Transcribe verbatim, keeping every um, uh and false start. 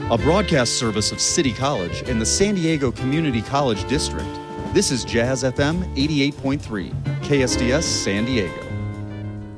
a broadcast service of City College in the San Diego Community College District. This is Jazz F M eighty-eight point three, K S D S San Diego.